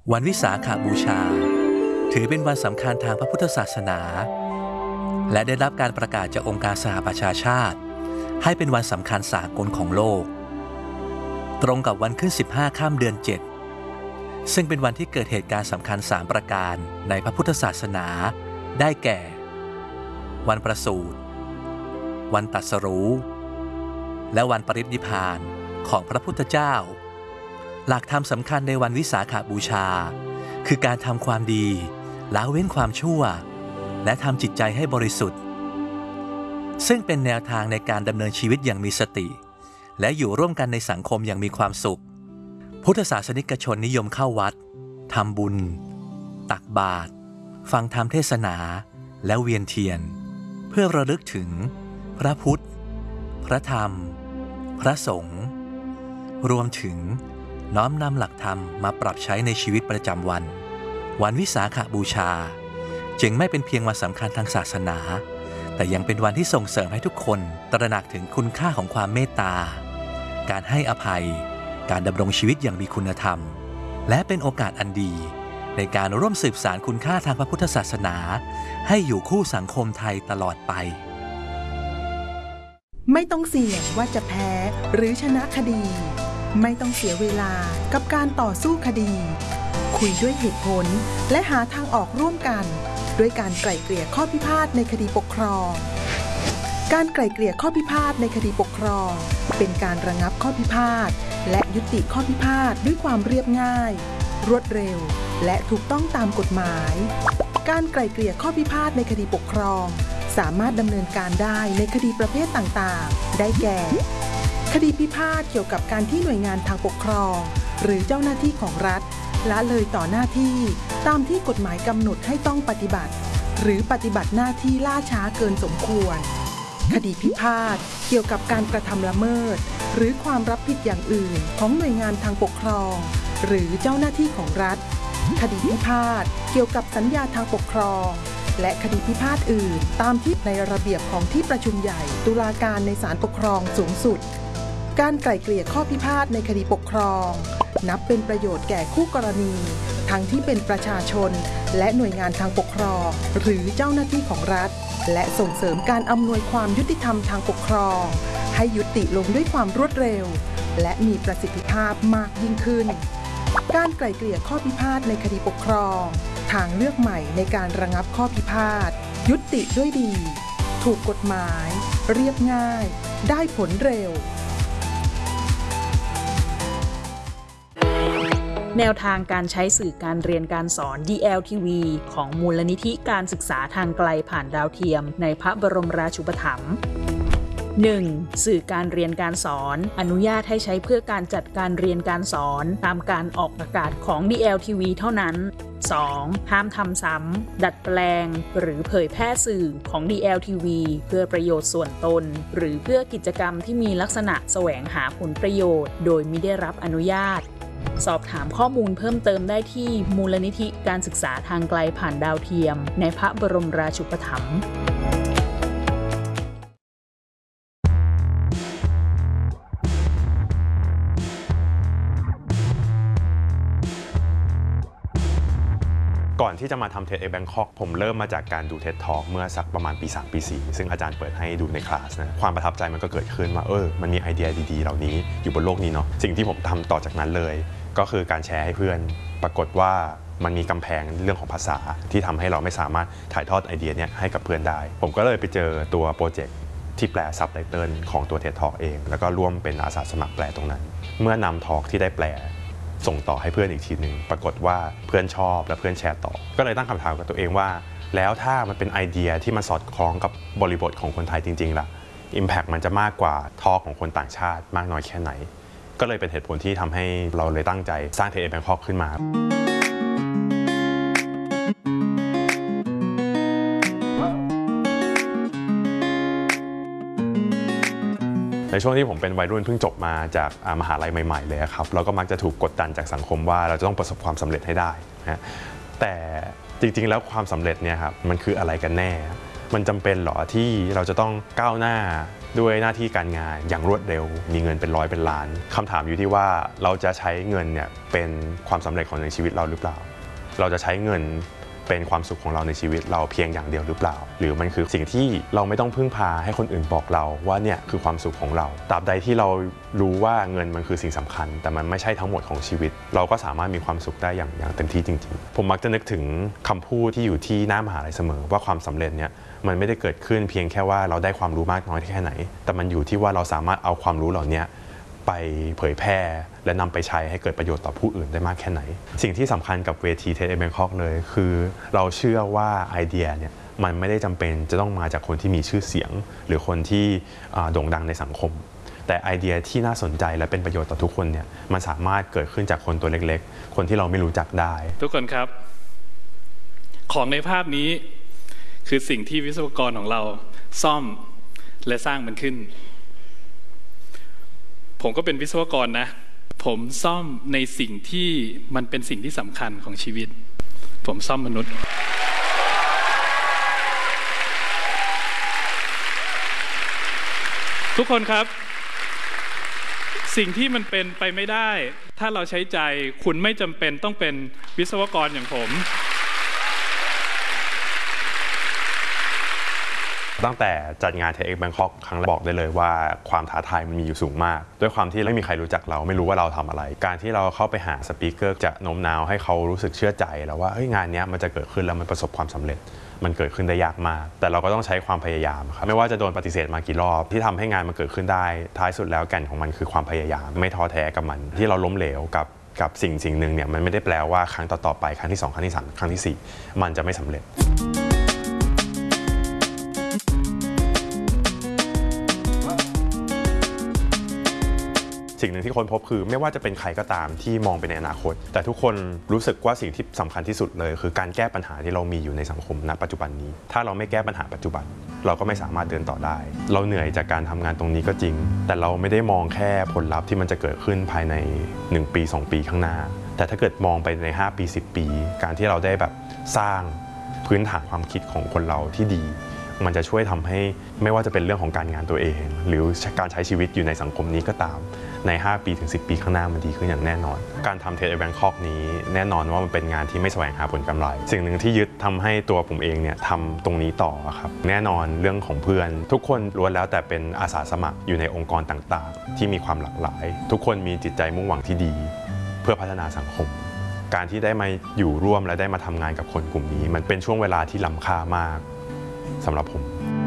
วันวิสาขบูชาถือเป็นวันสำคัญทางพระพุทธศาสนาและได้รับการประกาศจากองค์การสหประชาชาติให้เป็นวันสำคัญสากลของโลกตรงกับวันขึ้น15ค่ำเดือน7ซึ่งเป็นวันที่เกิดเหตุการณ์สำคัญ3ประการในพระพุทธศาสนาได้แก่วันประสูติวันตรัสรู้และวันปรินิพพานของพระพุทธเจ้าหลักธรรมสำคัญในวันวิสาขบูชาคือการทำความดีละเว้นความชั่วและทำจิตใจให้บริสุทธิ์ซึ่งเป็นแนวทางในการดำเนินชีวิตอย่างมีสติและอยู่ร่วมกันในสังคมอย่างมีความสุขพุทธศาสนิกชนนิยมเข้าวัดทำบุญตักบาตรฟังธรรมเทศนาและเวียนเทียนเพื่อระลึกถึงพระพุทธพระธรรมพระสงฆ์รวมถึงน้อมนำหลักธรรมมาปรับใช้ในชีวิตประจำวันวันวิสาขบูชาจึงไม่เป็นเพียงวันสำคัญทางศาสนาแต่ยังเป็นวันที่ส่งเสริมให้ทุกคนตระหนักถึงคุณค่าของความเมตตาการให้อภัยการดำรงชีวิตอย่างมีคุณธรรมและเป็นโอกาสอันดีในการร่วมสืบสานคุณค่าทางพระพุทธศาสนาให้อยู่คู่สังคมไทยตลอดไปไม่ต้องเสี่ยงว่าจะแพ้หรือชนะคดีไม่ต้องเสียเวลากับการต่อสู้คดีคุยด้วยเหตุผลและหาทางออกร่วมกันด้วยการไกล่เกลี่ยข้อพิพาทในคดีปกครองการไกล่เกลี่ยข้อพิพาทในคดีปกครองเป็นการระงับข้อพิพาทและยุติข้อพิพาทด้วยความเรียบง่ายรวดเร็วและถูกต้องตามกฎหมายการไกล่เกลี่ยข้อพิพาทในคดีปกครองสามารถดำเนินการได้ในคดีประเภทต่างๆได้แก่คดีพิพาทเกี่ยวกับการที่หน่วยงานทางปกครองหรือเจ้าหน้าที่ของรัฐละเลยต่อหน้าที่ตามที่กฎหมายกำหนดให้ต้องปฏิบัติหรือปฏิบัติหน้าที่ล่าช้าเกินสมควรคดีพิพาทเกี่ยวกับการกระทำละเมิดหรือความรับผิดอย่างอื่นของหน่วยงานทางปกครองหรือเจ้าหน้าที่ของรัฐคดีพิพาทเกี่ยวกับสัญญาทางปกครองและคดีพิพาทอื่นตามที่ในระเบียบของที่ประชุมใหญ่ตุลาการในศาลปกครองสูงสุดการไกล่เกลี่ยข้อพิพาทในคดีปกครองนับเป็นประโยชน์แก่คู่กรณีทั้งที่เป็นประชาชนและหน่วยงานทางปกครองหรือเจ้าหน้าที่ของรัฐและส่งเสริมการอำนวยความยุติธรรมทางปกครองให้ยุติลงด้วยความรวดเร็วและมีประสิทธิภาพมากยิ่งขึ้นการไกล่เกลี่ยข้อพิพาทในคดีปกครองทางเลือกใหม่ในการระงับข้อพิพาทยุติด้วยดีถูกกฎหมายเรียบง่ายได้ผลเร็วแนวทางการใช้สื่อการเรียนการสอน DLTV ของมูลนิธิการศึกษาทางไกลผ่านดาวเทียมในพระบรมราชูปถัมภ์ 1. สื่อการเรียนการสอนอนุญาตให้ใช้เพื่อการจัดการเรียนการสอนตามการออกอากาศของ DLTV เท่านั้น 2. ห้ามทำซ้ำดัดแปลงหรือเผยแพร่สื่อของ DLTV เพื่อประโยชน์ส่วนตนหรือเพื่อกิจกรรมที่มีลักษณะแสวงหาผลประโยชน์โดยมิได้รับอนุญาตสอบถามข้อมูลเพิ่มเติมได้ที่มูลนิธิการศึกษาทางไกลผ่านดาวเทียมในพระบรมราชูปถัมภ์ก่อนที่จะมาทำ TED Bangkok ผมเริ่มมาจากการดู TED Talk เมื่อสักประมาณปี 3 ปี 4ซึ่งอาจารย์เปิดให้ดูในคลาสนะความประทับใจมันก็เกิดขึ้นว่ามันมีไอเดียดีๆเหล่านี้อยู่บนโลกนี้เนาะสิ่งที่ผมทำต่อจากนั้นเลยก็คือการแชร์ให้เพื่อนปรากฏว่ามันมีกำแพงเรื่องของภาษาที่ทำให้เราไม่สามารถถ่ายทอดไอเดียนี้ให้กับเพื่อนได้ผมก็เลยไปเจอตัวโปรเจกต์ที่แปลซับไตเติลของตัว TED Talk เองแล้วก็ร่วมเป็นอาสาสมัครแปลตรงนั้นเมื่อนำทอล์กที่ได้แปลส่งต่อให้เพื่อนอีกทีหนึ่งปรากฏว่าเพื่อนชอบและเพื่อนแชร์ต่อก็เลยตั้งคำถามกับตัวเองว่าแล้วถ้ามันเป็นไอเดียที่มันสอดคล้องกับบริบทของคนไทยจริงๆล่ะ Impact มันจะมากกว่าทอล์กของคนต่างชาติมากน้อยแค่ไหนก็เลยเป็นเหตุผลที่ทำให้เราเลยตั้งใจสร้าง TED Bangkok ขึ้นมาในช่วงที่ผมเป็นวัยรุ่นเพิ่งจบมาจากมหาลัยใหม่ๆเลยครับเราก็มักจะถูกกดดันจากสังคมว่าเราจะต้องประสบความสำเร็จให้ได้นะแต่จริงๆแล้วความสำเร็จเนี่ยครับมันคืออะไรกันแน่มันจำเป็นหรอที่เราจะต้องก้าวหน้าด้วยหน้าที่การงานอย่างรวดเร็วมีเงินเป็นร้อยเป็นล้านคำถามอยู่ที่ว่าเราจะใช้เงินเนี่ยเป็นความสำเร็จของในชีวิตเราหรือเปล่าเราจะใช้เงินเป็นความสุขของเราในชีวิตเราเพียงอย่างเดียวหรือเปล่าหรือมันคือสิ่งที่เราไม่ต้องพึ่งพาให้คนอื่นบอกเราว่าเนี่ยคือความสุขของเราตราบใดที่เรารู้ว่าเงินมันคือสิ่งสำคัญแต่มันไม่ใช่ทั้งหมดของชีวิตเราก็สามารถมีความสุขได้อย่างเต็มที่จริงๆผมมักจะนึกถึงคำพูดที่อยู่ที่หน้ามหาลัยเสมอว่าความสำเร็จเนี่ยมันไม่ได้เกิดขึ้นเพียงแค่ว่าเราได้ความรู้มากน้อยแค่ไหนแต่มันอยู่ที่ว่าเราสามารถเอาความรู้เหล่านี้ไปเผยแพร่และนำไปใช้ให้เกิดประโยชน์ต่อผู้อื่นได้มากแค่ไหนสิ่งที่สำคัญกับเวที TEDx Bangkok เลยคือเราเชื่อว่าไอเดียเนี่ยมันไม่ได้จำเป็นจะต้องมาจากคนที่มีชื่อเสียงหรือคนที่โด่งดังในสังคมแต่ไอเดียที่น่าสนใจและเป็นประโยชน์ต่อทุกคนเนี่ยมันสามารถเกิดขึ้นจากคนตัวเล็กๆคนที่เราไม่รู้จักได้ทุกคนครับของในภาพนี้คือสิ่งที่วิศวกรของเราซ่อมและสร้างมันขึ้นผมก็เป็นวิศวกรนะผมซ่อมในสิ่งที่มันเป็นสิ่งที่สำคัญของชีวิตผมซ่อมมนุษย์ทุกคนครับสิ่งที่มันเป็นไปไม่ได้ถ้าเราใช้ใจคุณไม่จำเป็นต้องเป็นวิศวกรอย่างผมตั้งแต่จัดงาน TEDx Bangkok ครั้งแรกบอกได้เลยว่าความท้าทายมันมีอยู่สูงมากด้วยความที่ไม่มีใครรู้จักเราไม่รู้ว่าเราทำอะไรการที่เราเข้าไปหาสปีกเกอร์จะโน้มน้าวให้เขารู้สึกเชื่อใจแล้วว่างานนี้มันจะเกิดขึ้นแล้วมันประสบความสำเร็จมันเกิดขึ้นได้ยากมากแต่เราก็ต้องใช้ความพยายามครับไม่ว่าจะโดนปฏิเสธมากี่รอบที่ทำให้งานมันเกิดขึ้นได้ท้ายสุดแล้วแก่นของมันคือความพยายามไม่ท้อแท้กับมันที่เราล้มเหลวกับสิ่งหนึ่งเนี่ยมันไม่ได้แปลว่าครั้งต่อๆไปครั้งที่2ครั้งที่3ครั้งที่4มันจะไม่สำเร็จสิ่งหนึ่งที่คนพบคือไม่ว่าจะเป็นใครก็ตามที่มองไปในอนาคตแต่ทุกคนรู้สึกว่าสิ่งที่สำคัญที่สุดเลยคือการแก้ปัญหาที่เรามีอยู่ในสังคมณปัจจุบันนี้ถ้าเราไม่แก้ปัญหาปัจจุบันเราก็ไม่สามารถเดินต่อได้เราเหนื่อยจากการทำงานตรงนี้ก็จริงแต่เราไม่ได้มองแค่ผลลัพธ์ที่มันจะเกิดขึ้นภายใน1ปี2ปีข้างหน้าแต่ถ้าเกิดมองไปใน5ปี10ปีการที่เราได้แบบสร้างพื้นฐานความคิดของคนเราที่ดีมันจะช่วยทำให้ไม่ว่าจะเป็นเรื่องของการงานตัวเองหรือการใช้ชีวิตอยู่ในสังคมนี้ก็ตามใน5ปีถึง10ปีข้างหน้ามันดีขึ้นอย่างแน่นอนการทำ TEDx Bangkok นี้แน่นอนว่ามันเป็นงานที่ไม่แสวงหาผลกำไรสิ่งหนึ่งที่ยึดทำให้ตัวผมเองเนี่ยทำตรงนี้ต่อครับแน่นอนเรื่องของเพื่อนทุกคนล้วนแล้วแต่เป็นอาสาสมัครอยู่ในองค์กรต่างๆที่มีความหลากหลายทุกคนมีจิตใจมุ่งหวังที่ดีเพื่อพัฒนาสังคมการที่ได้มาอยู่ร่วมและได้มาทำงานกับคนกลุ่มนี้มันเป็นช่วงเวลาที่ล้ำค่ามากสำหรับผม